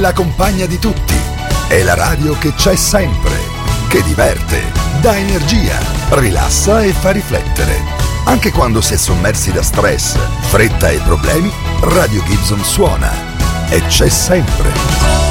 la compagna di tutti. È la radio che c'è sempre, che diverte, dà energia, rilassa e fa riflettere. Anche quando si è sommersi da stress, fretta e problemi, Radio Gibson suona e c'è sempre.